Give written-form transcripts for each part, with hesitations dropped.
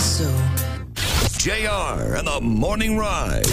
So JR and the Morning Ride.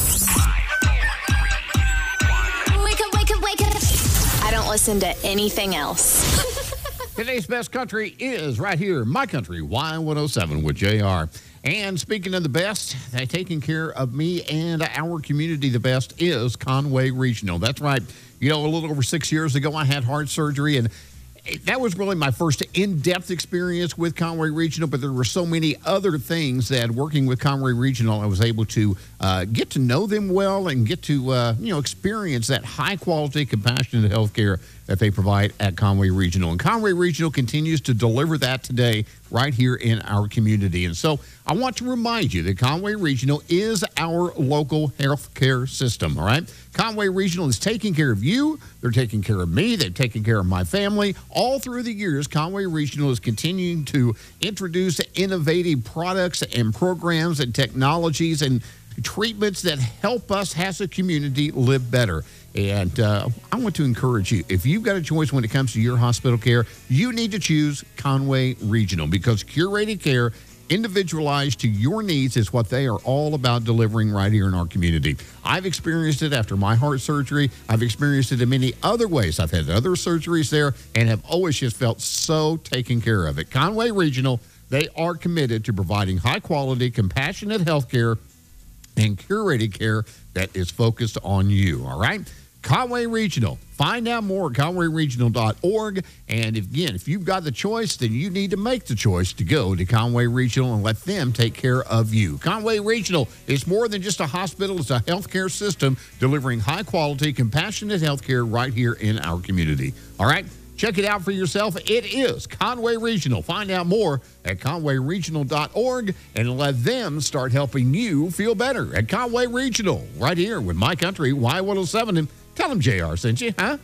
Wake up, wake up, wake up. I don't listen to anything else. Today's best country is right here, My Country, Y107 with JR. And speaking of the best, taking care of me and our community the best is Conway Regional. That's right. You know, a little over 6 years ago, I had heart surgery, and that was really my first in-depth experience with Conway Regional, but there were so many other things that working with Conway Regional, I was able to get to know them well and get to, experience that high-quality, compassionate health care that they provide at Conway Regional. And Conway Regional continues to deliver that today right here in our community. And so I want to remind you that Conway Regional is our local health care system, all right? Conway Regional is taking care of you. They're taking care of me. They've taken care of my family. All through the years, Conway Regional is continuing to introduce innovative products and programs and technologies and treatments that help us as a community live better. And I want to encourage you, if you've got a choice when it comes to your hospital care, you need to choose Conway Regional, because curated care, individualized to your needs, is what they are all about delivering right here in our community. I've experienced it after my heart surgery. I've experienced it in many other ways. I've had other surgeries there and have always just felt so taken care of. At Conway Regional, they are committed to providing high-quality, compassionate health care and curated care that is focused on you, all right? Conway Regional. Find out more at conwayregional.org. And again, if you've got the choice, then you need to make the choice to go to Conway Regional and let them take care of you. Conway Regional is more than just a hospital. It's a healthcare system delivering high-quality, compassionate healthcare right here in our community. All right? Check it out for yourself. It is Conway Regional. Find out more at conwayregional.org and let them start helping you feel better at Conway Regional, right here with My Country, Y107. And tell them JR sent you, huh?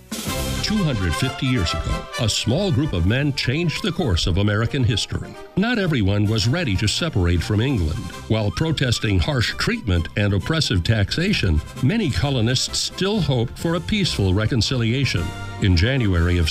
250 years ago, a small group of men changed the course of American history. Not everyone was ready to separate from England. While protesting harsh treatment and oppressive taxation, many colonists still hoped for a peaceful reconciliation. In January of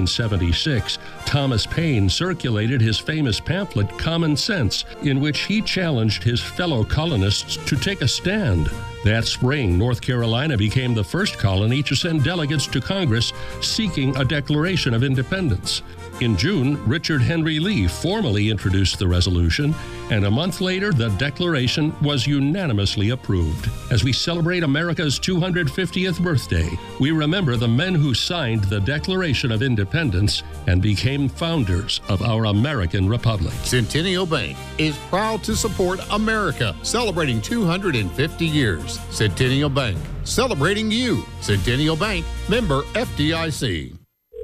1776, Thomas Paine circulated his famous pamphlet, Common Sense, in which he challenged his fellow colonists to take a stand. That spring, North Carolina became the first colony to send delegates to Congress seeking a Declaration of Independence. In June, Richard Henry Lee formally introduced the resolution, and a month later, the Declaration was unanimously approved. As we celebrate America's 250th birthday, we remember the men who signed the Declaration of Independence and became founders of our American Republic. Centennial Bank is proud to support America, celebrating 250 years. Centennial Bank, celebrating you. Centennial Bank, member FDIC.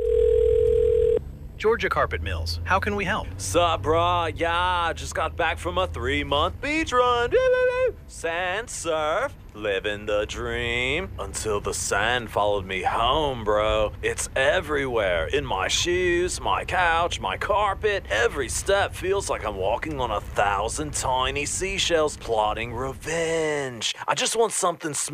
Georgia Carpet Mills, how can we help? Sup, brah? Yeah, just got back from a 3-month beach run. Sand surf, living the dream. Until the sand followed me home, bro. It's everywhere. In my shoes, my couch, my carpet. Every step feels like I'm walking on 1,000 tiny seashells plotting revenge. I just want something smooth